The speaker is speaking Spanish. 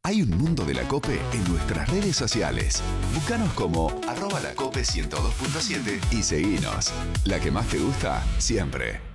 Hay un mundo de la COPE en nuestras redes sociales. Búscanos como @lacope102.7 y seguinos. La que más te gusta, siempre.